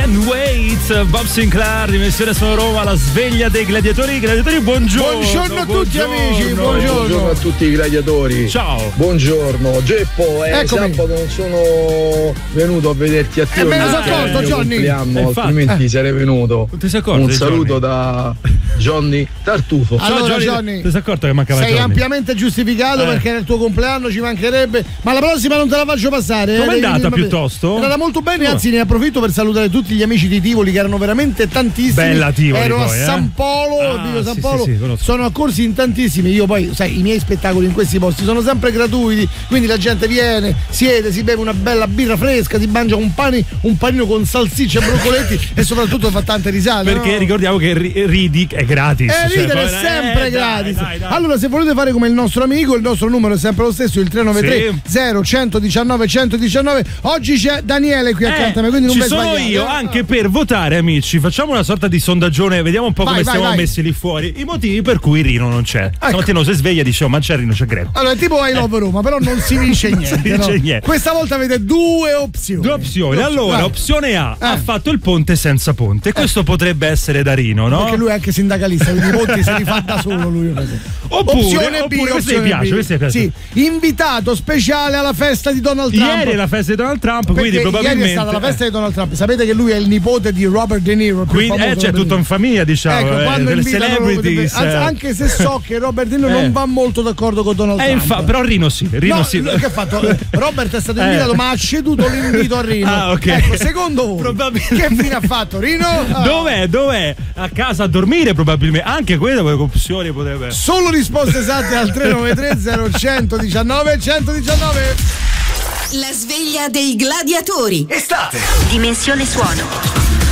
Can't Wait, Bob Sinclair, Dimensione Sono Roma, la sveglia dei gladiatori. Gladiatori, buongiorno. Buongiorno a tutti amici, buongiorno a tutti i gladiatori. Ciao. Buongiorno. Geppo, sabato non sono venuto a vederti a te. Me ne sono accorto, Johnny. Altrimenti sarei venuto. Ti sei accorto? Un saluto da Johnny Tartufo. Allora Johnny, ti sei accorto che mancava sei Johnny? Ampiamente giustificato perché era il tuo compleanno, ci mancherebbe, ma la prossima non te la faccio passare. Com'è andata piuttosto? È andata molto bene, anzi ne approfitto per salutare tutti gli amici di Tivoli che erano veramente tantissimi. Bella Tivoli. Ero poi, a San Polo, vivo San Polo, sono accorsi in tantissimi. Io poi, sai, i miei spettacoli in questi posti sono sempre gratuiti, quindi la gente viene, siede, si beve una bella birra fresca, si mangia un panino con salsicce e broccoletti e soprattutto fa tante risate. Perché no? ricordiamo che Ridi è gratis. Ridere è sempre gratis. Dai. Allora, se volete fare come il nostro amico, il nostro numero è sempre lo stesso, il 393 0119 119. Oggi c'è Daniele qui accanto a me, quindi non ci mi sono sbagliate. io anche per votare, amici. Facciamo una sorta di sondaggione, vediamo un po' come stiamo messi lì fuori. I motivi per cui Rino non c'è. Stamattina si sveglia e dice: oh, ma c'è Rino, c'è Greco. Allora, è tipo I Love Roma, però non si dice niente. Questa volta avete due opzioni. Allora, opzione A, ha fatto il ponte senza ponte. Questo potrebbe essere da Rino, no? Perché lui è anche sindacalista, quindi i ponti se li fa da solo lui. Opzione B, questa mi piace. Sì, invitato speciale alla festa di Donald Trump. Ieri è la festa di Donald Trump, perché quindi probabilmente ieri è stata la festa di Donald Trump. Sapete che lui è il nipote di Robert De Niro. Quindi c'è tutto in famiglia, diciamo, delle celebrities. Anche se so che Robert De Niro non va molto d'accordo con Donald Trump. Però Rino sì. Che ha fatto? Robert è stato invitato, ma ha ceduto l'invito a Rino. Ah, ok. Ecco, secondo voi che fine ha fatto Rino? Dov'è? A casa a dormire probabilmente. Anche quella opzione potrebbe. Solo risposte esatte al 393 0119 119. La sveglia dei gladiatori. Estate. Dimensione Suono.